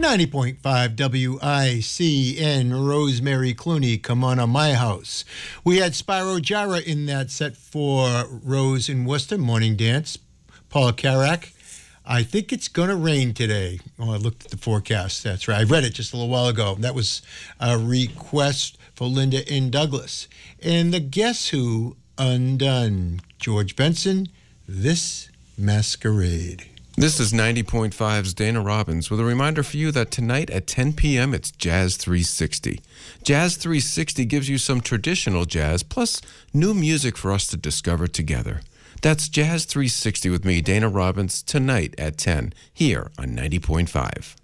90.5 WICN, Rosemary Clooney, Come On My House. We had Spyro Gyra in that set for Rose in Worcester, Morning Dance. Paula Carrack, I think it's going to rain today. Oh, I looked at the forecast. That's right. I read it just a little while ago. That was a request for Linda in Douglas. And the Guess Who, Undone. George Benson, This Masquerade. This is 90.5's Dana Robbins with a reminder for you that tonight at 10 p.m. it's Jazz 360. Jazz 360 gives you some traditional jazz plus new music for us to discover together. That's Jazz 360 with me, Dana Robbins, tonight at 10 here on 90.5.